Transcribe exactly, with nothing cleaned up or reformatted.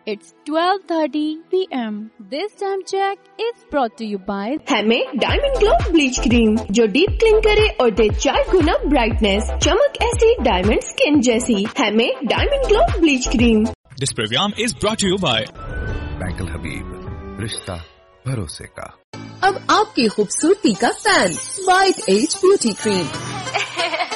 It's twelve thirty p m This time check is brought to you by हमें diamond glow bleach cream जो deep clean करे और दे चार गुना brightness, चमक ऐसी डायमंड स्किन जैसी। हमें diamond glow bleach cream. This program is brought to you by bank अल हबीब, रिश्ता भरोसे का। अब आपकी खूबसूरती का fan, white as beauty cream.